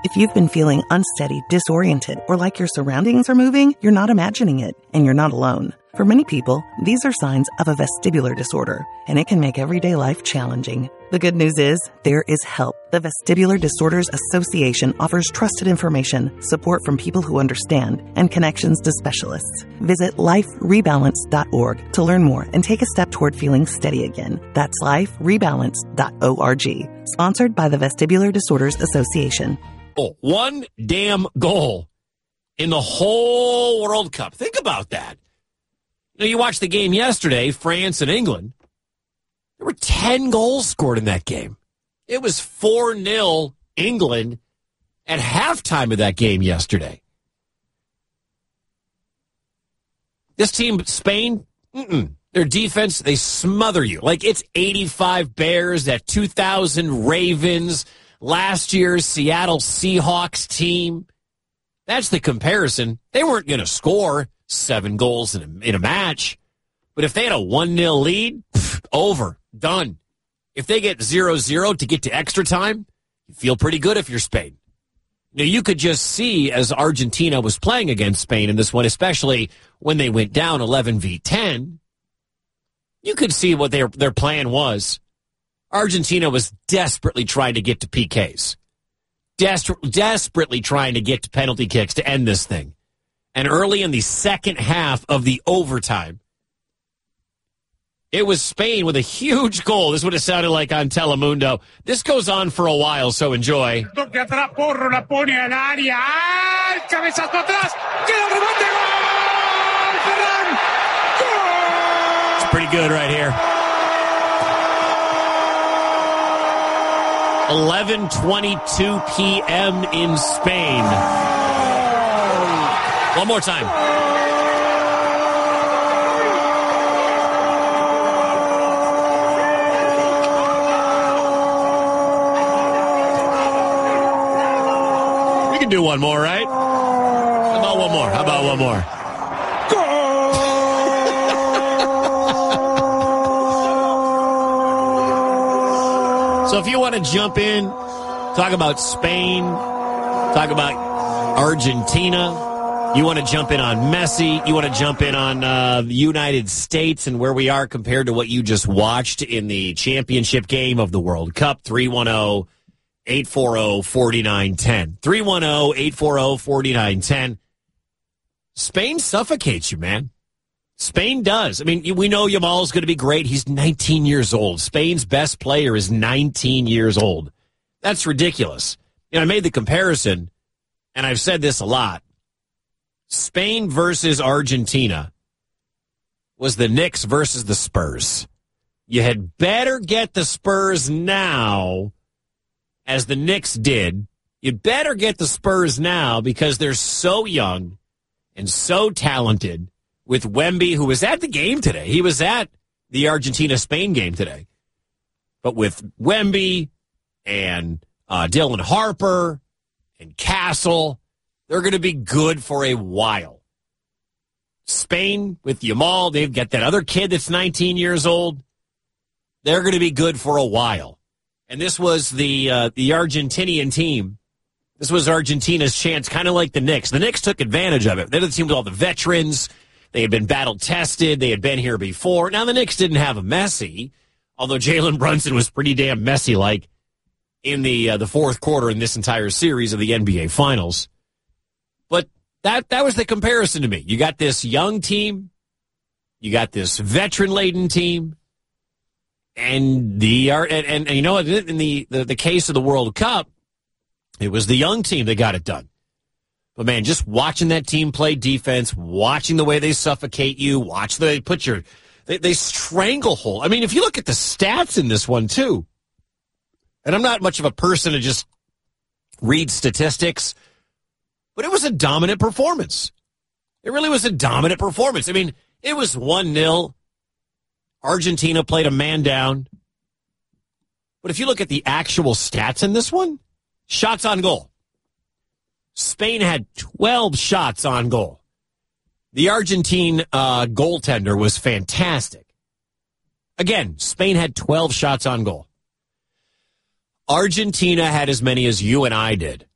If you've been feeling unsteady, disoriented, or like your surroundings are moving, you're not imagining it, and you're not alone. For many people, these are signs of a vestibular disorder, and it can make everyday life challenging. The good news is, there is help. The Vestibular Disorders Association offers trusted information, support from people who understand, and connections to specialists. Visit liferebalance.org to learn more and take a step toward feeling steady again. That's liferebalance.org. Sponsored by the Vestibular Disorders Association. One damn goal in the whole World Cup. Think about that. You watched the game yesterday, France and England. There were 10 goals scored in that game. It was 4-0 England at halftime of that game yesterday. This team, Spain, their defense, they smother you. Like it's 85 Bears, that 2000 Ravens, last year's Seattle Seahawks team. That's the comparison. They weren't going to score 7 goals in a match. But if they had a 1-0 lead, over, done. If they get 0-0 to get to extra time, you feel pretty good if you're Spain. Now, you could just see as Argentina was playing against Spain in this one, especially when they went down 11-10, you could see what their plan was. Argentina was desperately trying to get to PKs. Desperately trying to get to penalty kicks to end this thing. And early in the second half of the overtime, it was Spain with a huge goal. This is what it sounded like on Telemundo. This goes on for a while, so enjoy. It's pretty good right here. 11:22 p.m. in Spain. One more time. We can do one more, right? How about one more? So if you want to jump in, talk about Spain, talk about Argentina, you want to jump in on Messi, you want to jump in on the United States and where we are compared to what you just watched in the championship game of the World Cup, 310-840-4910. 310-840-4910. Spain suffocates you, man. Spain does. I mean, we know Yamal's going to be great. He's 19 years old. Spain's best player is 19 years old. That's ridiculous. I made the comparison, and I've said this a lot. Spain versus Argentina was the Knicks versus the Spurs. You had better get the Spurs now, as the Knicks did. You'd better get the Spurs now because they're so young and so talented. With Wemby, who was at the game today. He was at the Argentina-Spain game today. But with Wemby and Dylan Harper and Castle, they're going to be good for a while. Spain, with Yamal, they've got that other kid that's 19 years old. They're going to be good for a while. And this was the Argentinian team. This was Argentina's chance, kind of like the Knicks. The Knicks took advantage of it. They're the team with all the veterans. They had been battle-tested. They had been here before. Now, the Knicks didn't have a Messi, although Jalen Brunson was pretty damn Messi-like in the fourth quarter in this entire series of the NBA Finals. But that was the comparison to me. You got this young team. You got this veteran-laden team. And you know, in the case of the World Cup, it was the young team that got it done. But, man, just watching that team play defense, watching the way they suffocate you, watch the they stranglehold. I mean, if you look at the stats in this one, too, and I'm not much of a person to just read statistics, but it was a dominant performance. It really was a dominant performance. I mean, it was 1-0. Argentina played a man down. But if you look at the actual stats in this one, shots on goal. Spain had 12 shots on goal. The Argentine goaltender was fantastic. Again, Spain had 12 shots on goal. Argentina had as many as you and I did.